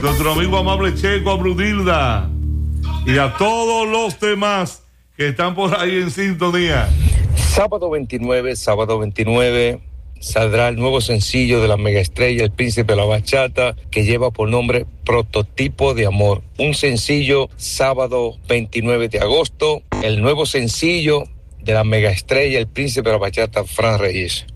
nuestro amigo amable Checo, a Brunilda y a todos los demás que están por ahí en sintonía. Sábado 29, saldrá el nuevo sencillo de la megaestrella, el príncipe de la bachata, que lleva por nombre Prototipo de Amor. Un sencillo sábado 29 de agosto, el nuevo sencillo de la megaestrella, el príncipe de la bachata, Fran Reyes.